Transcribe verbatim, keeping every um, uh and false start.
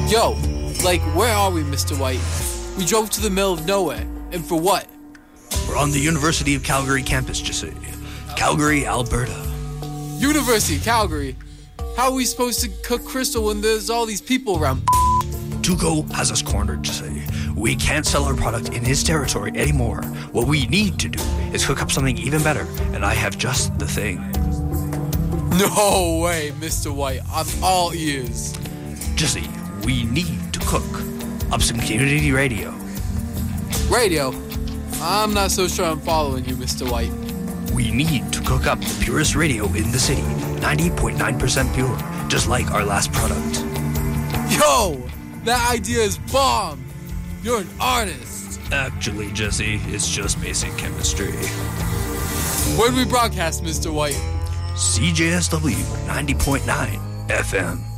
Yo, like, where are we, Mister White? We drove to the middle of nowhere. And for what? We're on the University of Calgary campus, Jesse. Calgary, Alberta. University of Calgary? How are we supposed to cook crystal when there's all these people around? Tuco has us cornered, Jesse. We can't sell our product in his territory anymore. What we need to do is cook up something even better, and I have just the thing. No way, Mister White. I'm all ears. Jesse, we need to cook up some community radio. Radio? I'm not so sure I'm following you, Mister White. We need to cook up the purest radio in the city, ninety point nine percent pure, just like our last product. Yo, that idea is bomb. You're an artist. Actually, Jesse, it's just basic chemistry. When we broadcast, Mister White? C J S W ninety point nine F M.